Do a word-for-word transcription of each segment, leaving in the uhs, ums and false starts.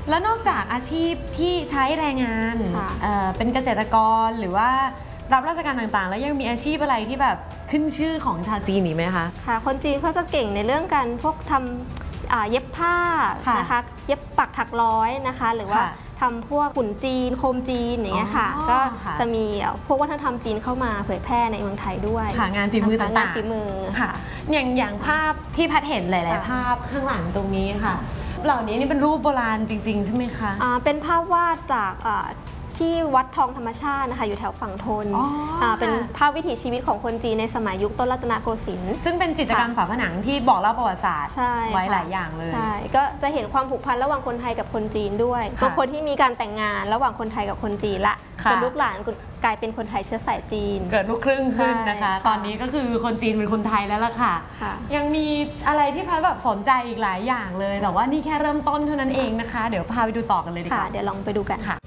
แล้วนอกจากอาชีพที่ใช้แรงงานเอ่อเป็นเกษตรกรหรือว่ารับราชการต่างๆแล้วยังมีอาชีพอะไรที่แบบขึ้นชื่อของชาวจีนอีกไหมคะค่ะคนจีนเขาจะเก่งในเรื่องการพวกทำเย็บผ้านะคะเย็บปักถักร้อยนะคะหรือว่าทำพวกหุ่นจีนโคมจีนอย่างเงี้ยค่ะก็จะมีพวกวัฒนธรรมจีนเข้ามาเผยแพร่ในเมืองไทยด้วยค่ะงานฝีมือต่างๆงานฝีมือค่ะอย่างอย่างภาพที่พัดเห็นหลายๆภาพข้างหลังตรงนี้ค่ะเหล่านี้นี่เป็นรูปโบราณจริงๆใช่ไหมคะเป็นภาพวาดจากที่วัดทองธรรมชาตินะคะอยู่แถวฝั่งทนเป็นภาพวิถีชีวิตของคนจีนในสมัยยุคต้นรัตนโกสินทร์ซึ่งเป็นจิตรกรรมฝาผนังที่บอกเล่าประวัติศาสตร์ไว้หลายอย่างเลยใช่ก็จะเห็นความผูกพันระหว่างคนไทยกับคนจีนด้วยบางคนที่มีการแต่งงานระหว่างคนไทยกับคนจีนละจนลูกหลานกลายเป็นคนไทยเชื้อสายจีนเกิดลูกครึ่งขึ้นนะคะตอนนี้ก็คือคนจีนเป็นคนไทยแล้วล่ะค่ะยังมีอะไรที่พัดแบบสนใจอีกหลายอย่างเลยแต่ว่านี่แค่เริ่มต้นเท่านั้นเองนะคะเดี๋ยวพาไปดูต่อกันเลยดีกว่าเดี๋ยวลองไปดูกันค่ะ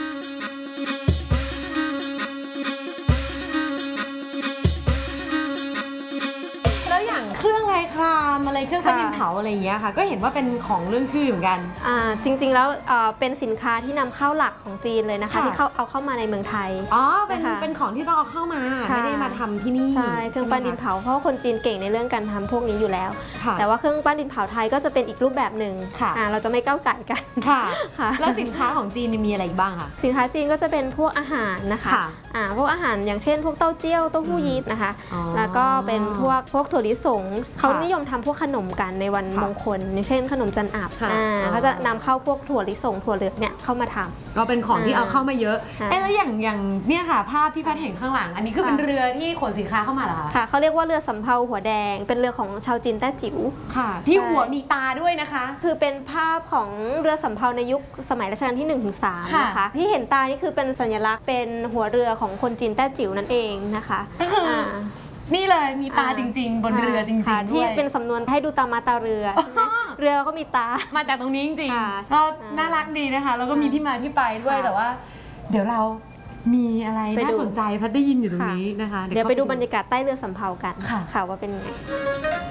เครื่องลายครามอะไรเครื่องปั้นดินเผาอะไรอย่างเงี้ยค่ะก็เห็นว่าเป็นของเรื่องชื่อเหมือนกันจริงๆแล้วเป็นสินค้าที่นำเข้าหลักของจีนเลยนะคะที่เขาเอาเข้ามาในเมืองไทยอ๋อเป็นเป็นของที่ต้องเอาเข้ามาไม่ได้มาทำที่นี่ใช่เครื่องปั้นดินเผาเพราะคนจีนเก่งในเรื่องการทำพวกนี้อยู่แล้วแต่ว่าเครื่องปั้นดินเผาไทยก็จะเป็นอีกรูปแบบหนึ่งเราจะไม่ก้าวไก่กันค่ะแล้วสินค้าของจีนมีอะไรบ้างคะสินค้าจีนก็จะเป็นพวกอาหารนะคะพวกอาหารอย่างเช่นพวกเต้าเจี้ยวเต้าหู้ยี้นะคะแล้วก็เป็นพวกพวกถั่วลิสงเขานิยมทำพวกขนมกันในวันมงคลอย่างเช่นขนมจันอาบเขาจะนำเข้าพวกถั่วลิสงถั่วเหลืองเนี่ยเข้ามาทำก็เป็นของที่เอาเข้ามาเยอะเอ๊ะแล้วอย่างอย่างเนี่ยค่ะภาพที่พัดเห็นข้างหลังอันนี้คือเป็นเรือที่ขนสินค้าเข้ามาเหรอคะค่ะเขาเรียกว่าเรือสำเภาหัวแดงเป็นเรือของชาวจีนแต้จิ๋วค่ะที่หัวมีตาด้วยนะคะคือเป็นภาพของเรือสำเภาในยุคสมัยรัชกาลที่หนึ่งถึงสามนะคะที่เห็นตานี่คือเป็นสัญลักษณ์เป็นหัวเรือของคนจีนแต้จิ๋วนั่นเองนะคะก็คือนี่เลยมีตาจริงๆบนเรือจริงๆด้วยที่เป็นสำนวนให้ดูตามาตาเรือเรือก็มีตามาจากตรงนี้จริงๆก็น่ารักดีนะคะแล้วก็มีที่มาที่ไปด้วยแต่ว่าเดี๋ยวเรามีอะไรน่าสนใจพัดได้ยินอยู่ตรงนี้นะคะเดี๋ยวไปดูบรรยากาศใต้เรือสำเภากันค่ะว่าเป็นไง